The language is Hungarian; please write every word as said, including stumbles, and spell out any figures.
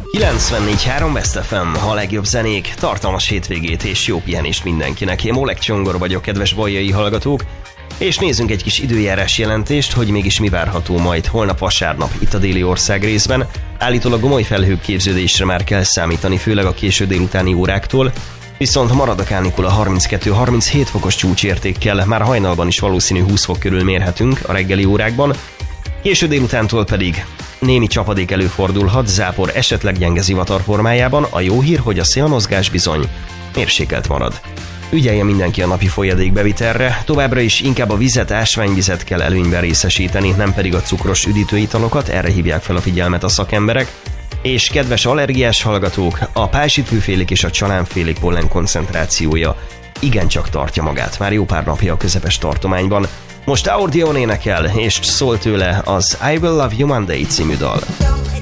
kilencvennégy három West ef em, a legjobb zenék, tartalmas hétvégét és jó pihenést mindenkinek. Én Oleg Csongor vagyok, kedves bajai hallgatók, és nézzünk egy kis időjárás jelentést, hogy mégis mi várható majd holnap vasárnap itt a déli ország részben. Állítólag gomoly felhők képződésre már kell számítani, főleg a késő délutáni óráktól, viszont marad a kánikula harminckettő-harminchét fokos csúcsértékkel, már hajnalban is valószínű húsz fok körül mérhetünk a reggeli órákban, késő délutántól pedig némi csapadék előfordulhat, zápor esetleg gyenge zivatar formájában, a jó hír, hogy a szélmozgás bizony mérsékelt marad. Ügyelje mindenki a napi folyadékbevitelre, továbbra is inkább a vizet, ásványvizet kell előnyben részesíteni, nem pedig a cukros üdítőitalokat, erre hívják fel a figyelmet a szakemberek. És kedves allergiás hallgatók, a pálsitfűfélék és a csalánfélék pollen koncentrációja igencsak tartja magát, már jó pár napja a közepes tartományban. Most Audioon énekel, és szól tőle az I Will Love You Monday című dal.